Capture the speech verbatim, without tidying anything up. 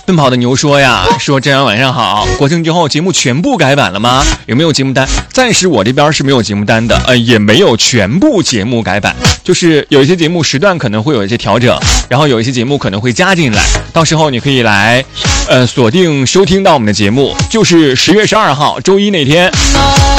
奔跑的牛说呀，说这样晚上好，国庆之后节目全部改版了吗？有没有节目单？暂时我这边是没有节目单的，呃，也没有全部节目改版，就是有一些节目时段可能会有一些调整，然后有一些节目可能会加进来，到时候你可以来，呃，锁定收听到我们的节目，就是十月十二号周一那天。